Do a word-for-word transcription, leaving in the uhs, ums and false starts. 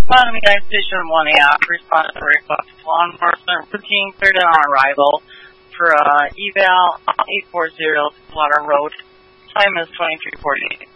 Bottom United Station one A, responded to request law enforcement routine cleared on arrival for uh, eval eight forty Slaughter Road. Time is twenty-three forty-eight.